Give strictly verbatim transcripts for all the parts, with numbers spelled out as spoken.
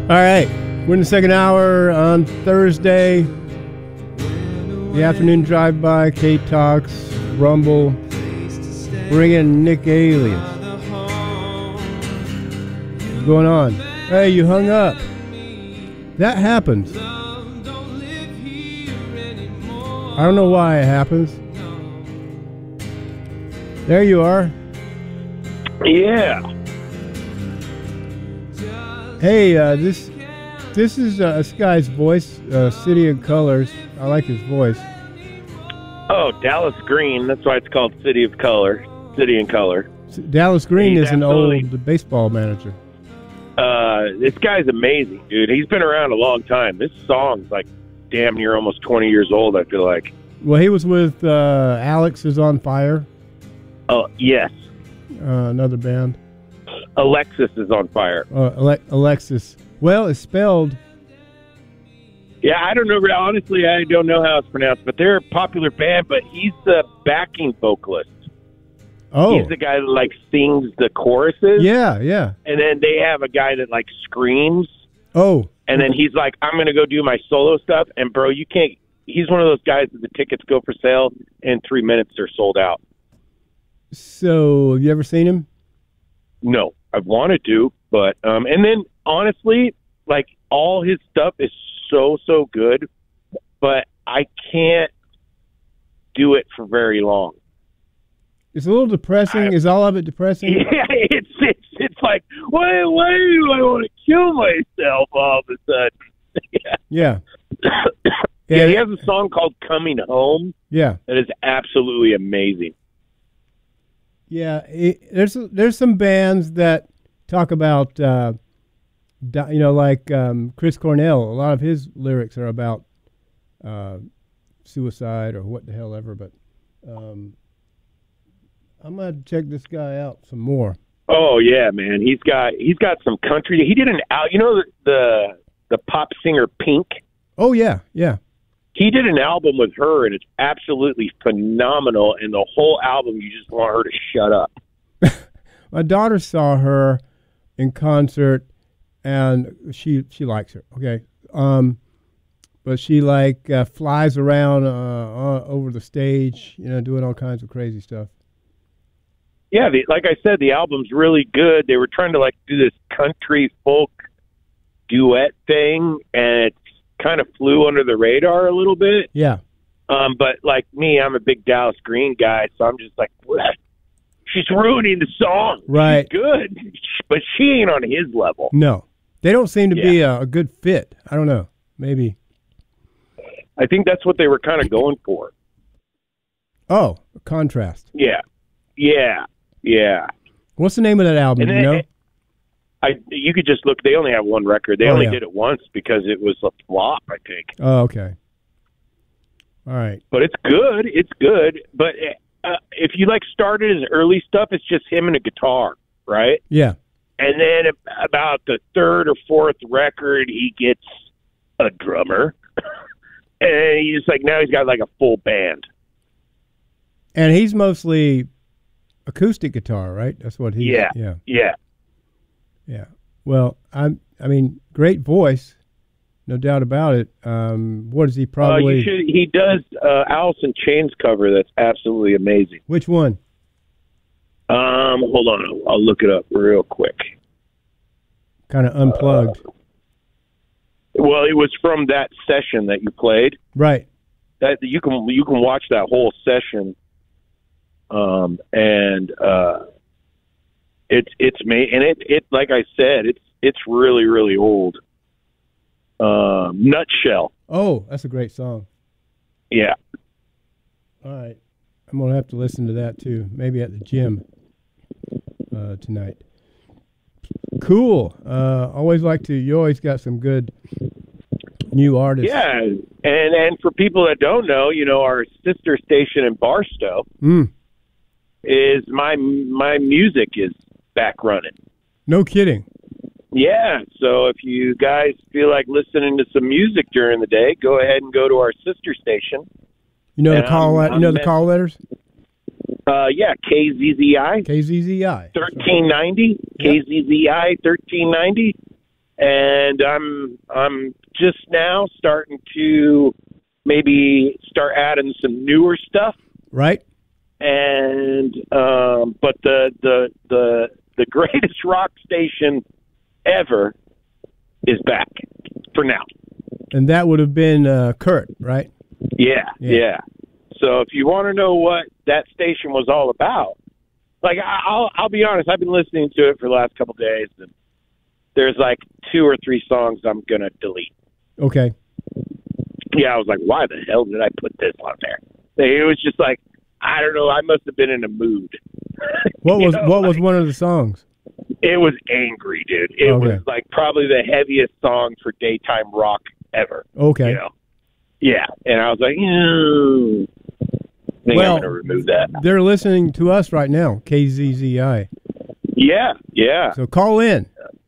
All right, we're in the second hour on Thursday. The afternoon drive-by, Kate Talks, Rumble, bringing Nick Alias. What's going on? Hey, you hung up. That happens. I don't know why it happens. There you are. Yeah. Hey, uh, this this is uh, this guy's voice, uh, City of Colors. I like his voice. Oh, Dallas Green. That's why it's called City of Color. City in Color. Dallas Green He's is an absolutely- old baseball manager. Uh, this guy's amazing, dude. He's been around a long time. This song's like damn near almost twenty years old, I feel like. Well, he was with uh, Alex is on Fire, Oh, yes. uh, another band. Alexis is on fire. Uh, Ale- Alexis. Well, it's spelled. Yeah, I don't know. Honestly, I don't know how it's pronounced, but they're a popular band, but he's the backing vocalist. Oh, He's the guy that, like, sings the choruses. yeah, yeah. And then they have a guy that, like, screams. Oh, And then he's like, I'm going to go do my solo stuff. And, bro, you can't – he's one of those guys that the tickets go for sale in three minutes they're sold out. so have you ever seen him? No, I've wanted to. But um, – and then, honestly, like, all his stuff is so, so good. But I can't do it for very long. It's a little depressing. I- Is all of it depressing? Yeah, it's it's it's like why why do I want to kill myself all of a sudden? yeah. Yeah, yeah, he has a song called "Coming Home" yeah, that is absolutely amazing. yeah. It, there's there's some bands that talk about, uh, di- you know, like um, Chris Cornell. A lot of his lyrics are about uh, suicide or what the hell ever. But um, I'm gonna check this guy out some more. Oh yeah, man, he's got he's got some country. He did an out. You know the the, the pop singer Pink. Oh yeah, yeah. He did an album with her, and it's absolutely phenomenal. And the whole album, you just want her to shut up. My daughter saw her in concert, and she she likes her. Okay, um, but she like uh, flies around uh, uh, over the stage, you know, doing all kinds of crazy stuff. Yeah, the, like I said, the album's really good. They were trying to like do this country folk duet thing, and it kind of flew under the radar a little bit. Yeah, Um, but like me, I'm a big Dallas Green guy, so I'm just like, what? She's ruining the song. Right. She's good, but she ain't on his level. no, they don't seem to be Yeah. a, a good fit. I don't know, maybe. I think that's what they were kind of going for. Oh, a contrast. Yeah, yeah, yeah. What's the name of that album? And do then, you know? I you could just look. They only have one record. They Oh, only yeah. did it once because it was a flop, I think. Oh, okay. All right. But it's good. It's good. But uh, if you like started his early stuff, it's just him and a guitar, right? Yeah. And then about the third or fourth record, he gets a drummer, and he's like now he's got like a full band. And he's mostly acoustic guitar, right? That's what he. Yeah. Yeah. Yeah. Yeah. Well, I'm. I mean, great voice, no doubt about it. Um, what is he Uh, probably? you should, he does uh, Alice in Chains cover that's absolutely amazing. Which one? Um, hold on, I'll, I'll look it up real quick. Kind of unplugged. Uh, well, it was from that session that you played. Right. That you can you can watch that whole session, um, and uh, it's it's me and it it like I said, it's it's really really old. Um, Nutshell, Oh, that's a great song. yeah. All right. I'm gonna have to listen to that too. Maybe at the gym uh, tonight. Cool. Uh, always like to. You always got some good new artists. Yeah, and and for people that don't know, you know, our sister station in Barstow Mm, is my my music is back running. no kidding. Yeah, so if you guys feel like listening to some music during the day, go ahead and go to our sister station. You know And the call. I'm- let- you know I'm the in- call letters. Uh, yeah, K Z Z I K Z Z I. thirteen ninety, Yep. K Z Z I thirteen ninety, and I'm I'm just now starting to maybe start adding some newer stuff. Right. And um, but the the the the greatest rock station ever is back for now. And that would have been uh, Kurt, right? Yeah, Yeah. yeah. So if you want to know what that station was all about, like I- I'll I'll be honest, I've been listening to it for the last couple of days, and there's like two or three songs I'm gonna delete. Okay. Yeah, I was like, why the hell did I put this on there? It was just like, I don't know. I must have been in a mood. What was know, what like, was one of the songs? It was angry, dude. It Okay. was like probably the heaviest song for daytime rock ever. Okay. You know? Yeah, and I was like, mm. I think Well, I'm going to remove that. They're listening to us right now, K Z Z I. Yeah, yeah, So call in.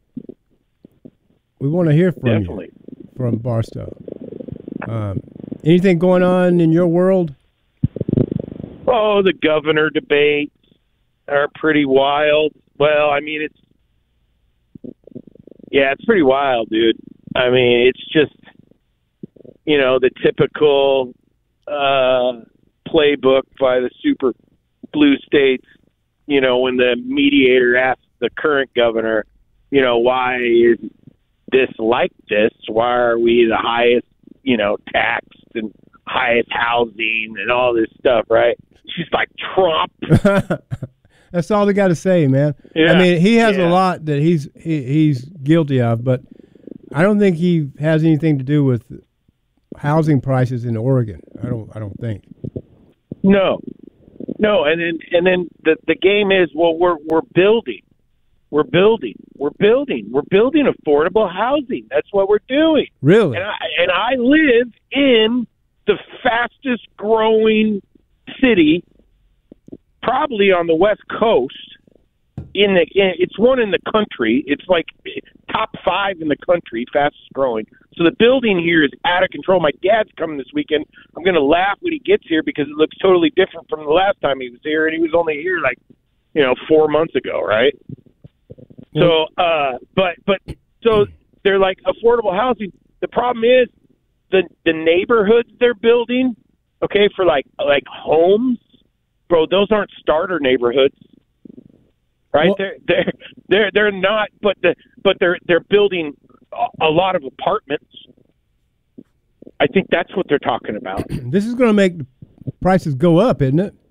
We want to hear from definitely. you, from Barstow. Um, anything going on in your world? Oh, the governor debates are pretty wild. Well, I mean, it's, yeah, it's pretty wild, dude. I mean, it's just, you know, the typical uh, playbook by the super blue states, you know, when the mediator asks the current governor, you know, why is this like this? Why are we the highest, you know, taxed and highest housing and all this stuff, right? She's like, Trump. That's all they got to say, man. Yeah, I mean, he has yeah. a lot that he's he, he's guilty of, but I don't think he has anything to do with housing prices in Oregon. I don't. I don't think. No, no, and then and then the the game is, well, we're we're building, we're building, we're building, we're building affordable housing. That's what we're doing. Really? And I and I live in the fastest growing city, probably on the West Coast. In the in, it's one in the country. It's like top five in the country, fastest growing. So the building here is out of control. My dad's coming this weekend. I'm going to laugh when he gets here because it looks totally different from the last time he was here, and he was only here like, you know, four months ago, right? So, uh, but but so they're like affordable housing. The problem is the the neighborhoods they're building, okay, for like like homes, bro. Those aren't starter neighborhoods. Right, Well, they're they're they're they're not, but the but they're they're building a, a lot of apartments. I think that's what they're talking about. This is going to make the prices go up, isn't it?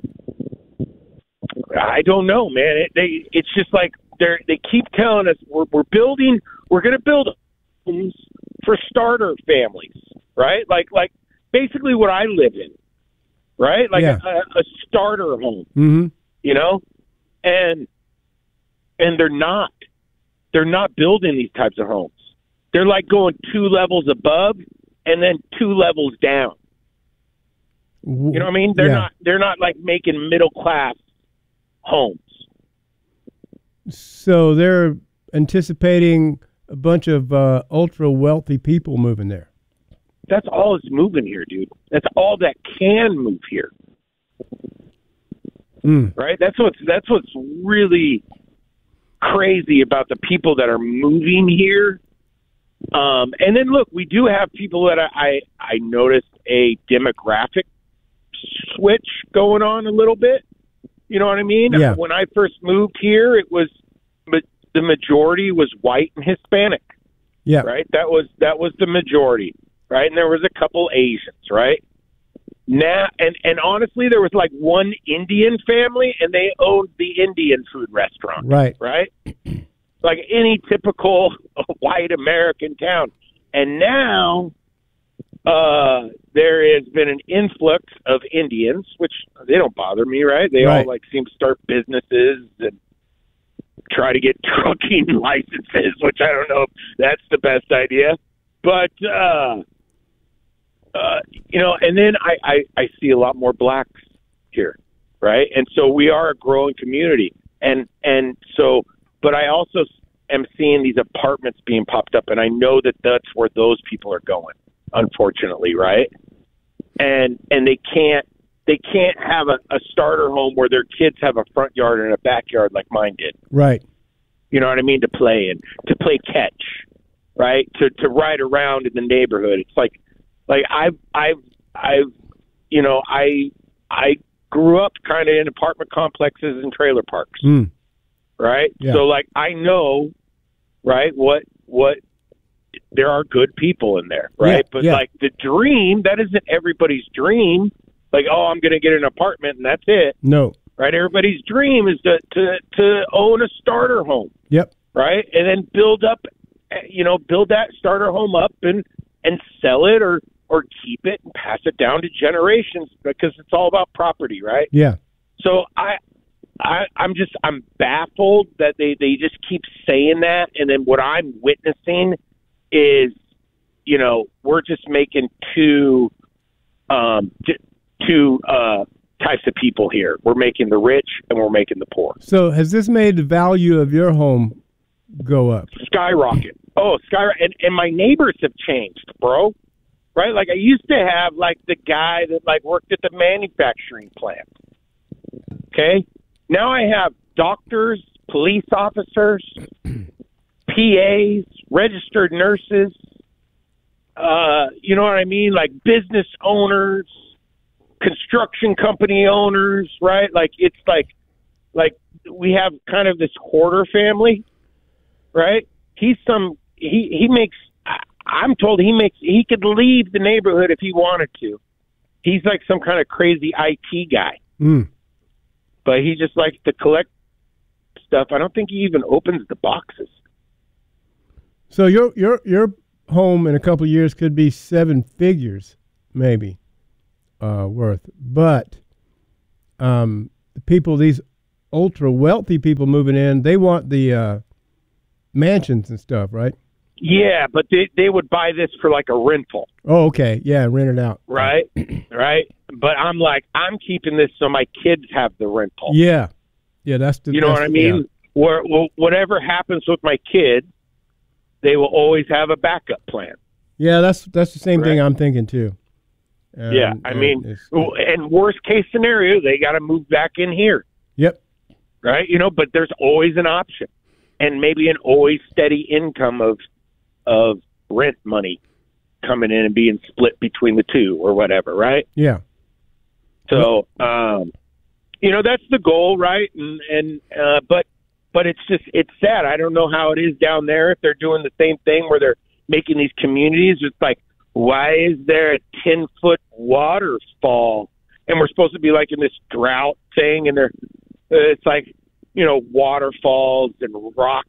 I don't know, man. It, they it's just like they're they keep telling us we're we're building we're going to build homes for starter families, right? Like like basically what I live in, right? Like Yeah. a, a starter home, Mm-hmm. you know. And and they're not. They're not building these types of homes. They're like going two levels above and then two levels down. You know what I mean? They're Yeah. not they're not like making middle class homes. So they're anticipating a bunch of uh, ultra wealthy people moving there. That's all that's moving here, dude. That's all that can move here. Mm. Right? That's what's that's what's really crazy about the people that are moving here. Um, and then look, we do have people that I, I I noticed a demographic switch going on a little bit. You know what I mean? Yeah. When I first moved here, it was but the majority was white and Hispanic. Yeah. Right? That was that was the majority, right? And there was a couple Asians, right? Now, and, and honestly, there was like one Indian family, and they owned the Indian food restaurant. Right. Right? Like any typical white American town. And now uh, there has been an influx of Indians, which they don't bother me, right? They Right. all like seem to start businesses and try to get trucking licenses, which I don't know if that's the best idea. But, uh, uh, you know, and then I, I, I see a lot more blacks here, right? And so we are a growing community. And, and so, but I also am seeing these apartments being popped up, and I know that that's where those people are going, unfortunately, right? And, and they can't, they can't have a, a starter home where their kids have a front yard and a backyard like mine did. Right. You know what I mean? To play and to play catch right? To to ride around in the neighborhood. It's like like I've I've I've you know I I grew up kind of in apartment complexes and trailer parks, Mm. right? Yeah. So like I know, right, what what there are good people in there, right? Yeah, but yeah. like the dream, that isn't everybody's dream. Like, oh, I'm going to get an apartment and that's it, No. right? Everybody's dream is to to to own a starter home, Yep. right? And then build up, you know, build that starter home up and and sell it or or keep it and pass it down to generations, because it's all about property, right? Yeah. So I, I I'm just I'm baffled that they they just keep saying that, and then what I'm witnessing is, you know, we're just making two um t- two uh types of people here. We're making the rich and we're making the poor. So has this made the value of your home go up? Skyrocket. Oh, skyrocket. And, and my neighbors have changed, bro. Right? Like I used to have like the guy that like worked at the manufacturing plant. Okay? Now I have doctors, police officers, P As, registered nurses, uh, you know what I mean? Like business owners, construction company owners, right? Like it's like like we have kind of this hoarder family, right? He's some he he makes I'm told he makes he could leave the neighborhood if he wanted to. He's like some kind of crazy I T guy. Mm. But he just likes to collect stuff. I don't think he even opens the boxes. So your your your home in a couple of years could be seven figures, maybe, uh, worth. But um, the people, these ultra wealthy people moving in, they want the uh, mansions and stuff, right? Yeah, but they they would buy this for like a rental. Oh, okay, yeah, rent it out, right? right. But I'm like, I'm keeping this so my kids have the rental. Yeah, yeah, that's the. You know that's, what I mean? Yeah. Where well, whatever happens with my kids, they will always have a backup plan. Yeah, that's that's the same Right. thing I'm thinking too. Um, yeah, I and mean, it's- and worst case scenario, they got to move back in here, Yep. right? You know, but there's always an option, and maybe an always steady income of of rent money coming in and being split between the two or whatever, right? Yeah. So, um, you know, that's the goal, right? And, and uh, but but it's just it's sad. I don't know how it is down there if they're doing the same thing where they're making these communities. It's like, why is there a ten foot waterfall? And we're supposed to be like in this drought thing, and they're it's like, you know, waterfalls and rock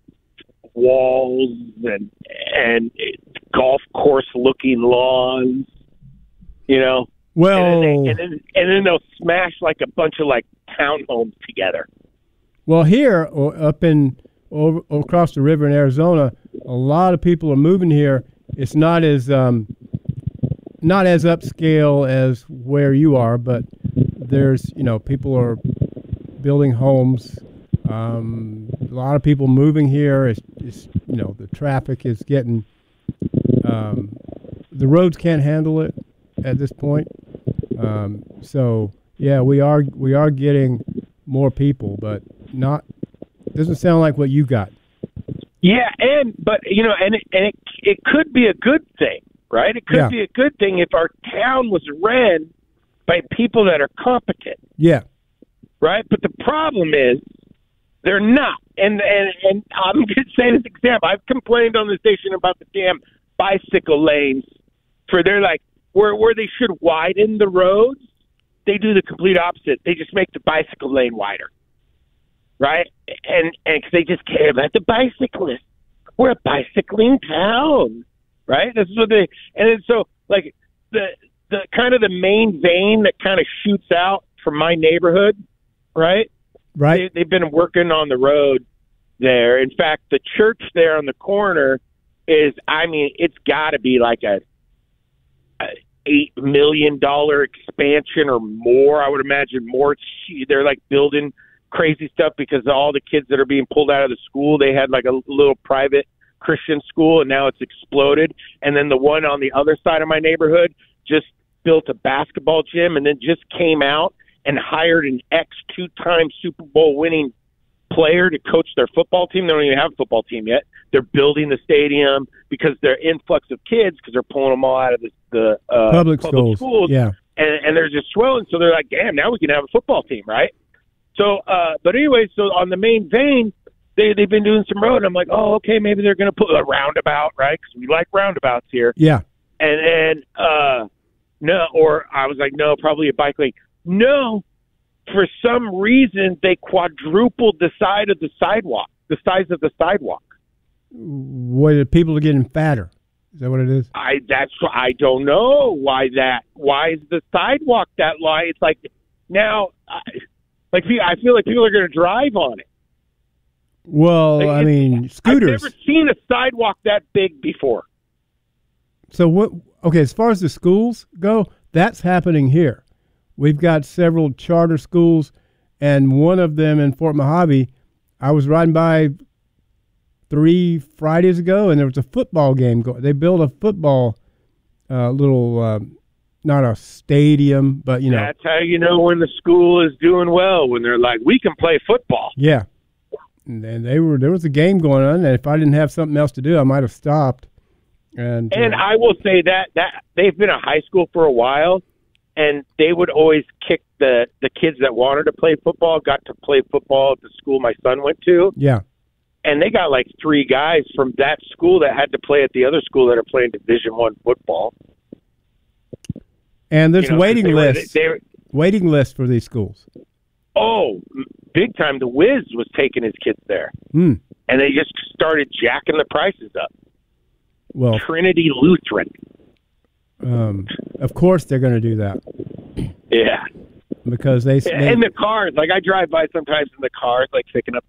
walls and and golf course looking lawns, you know. Well, And then, they, and then and then they'll smash like a bunch of like townhomes together. well, here or up in over, across the river in Arizona, a lot of people are moving here. It's not as um, not as upscale as where you are, but there's you know people are building homes. Um, a lot of people moving here. It's, it's you know the traffic is getting. Um, the roads can't handle it at this point. Um, so yeah, we are we are getting more people, but not doesn't sound like what you got. Yeah, and but you know, and it, and it it could be a good thing, right? It could Yeah. be a good thing if our town was ran by people that are competent, Yeah, right? But the problem is they're not. And and and I'm going to say this example. I've complained on the station about the damn bicycle lanes for they're like where where they should widen the roads. They do the complete opposite. They just make the bicycle lane wider, right? And and 'cause they just care about the bicyclists. We're a bicycling town, right? This is what they. And then so like the the kind of the main vein that kind of shoots out from my neighborhood, right? right. They, they've been working on the road there. In fact, the church there on the corner is, I mean, it's got to be like a, a eight million dollar expansion or more. I would imagine more. They're like building crazy stuff because all the kids that are being pulled out of the school, they had like a little private Christian school, and now it's exploded. And then the one on the other side of my neighborhood just built a basketball gym, and then just came out and hired an ex two-time Super Bowl winning player to coach their football team. They don't even have a football team yet. They're building the stadium because they're influx of kids because they're pulling them all out of the, the uh, public, public schools. schools. Yeah. And, and they're just swelling. So they're like, damn, now we can have a football team, right? So, uh, but anyway, so on the main vein, they, they've been doing some road. And I'm like, oh, okay, maybe they're going to put a roundabout, right? Because we like roundabouts here. Yeah. And then, uh, no, or I was like, no, probably a bike lane. No, for some reason, they quadrupled the side of the sidewalk, the size of the sidewalk. What, people are getting fatter. Is that what it is? I that's I don't know why that. Why is the sidewalk that long? It's like now, I, like I feel like people are going to drive on it. Well, like, I mean, scooters. I've never seen a sidewalk that big before. So what? Okay, as far as the schools go, that's happening here. We've got several charter schools, and one of them in Fort Mojave. I was riding by three Fridays ago, and there was a football game going. They built a football uh, little, uh, not a stadium, but you know. That's how you know when the school is doing well, when they're like, we can play football. Yeah, and they were there was a game going on, and if I didn't have something else to do, I might have stopped. And and uh, I will say that that they've been a high school for a while, and they would always kick the the kids that wanted to play football got to play football at the school my son went to. Yeah. And they got like three guys from that school that had to play at the other school that are playing Division One football. And there's you know, waiting they lists. Were, they were, waiting lists for these schools. Oh, big time! The Wiz was taking his kids there, Mm. and they just started jacking the prices up. Well, Trinity Lutheran. Um, of course, they're going to do that. Yeah. Because they, they and the cars, like I drive by sometimes in the cars, like picking up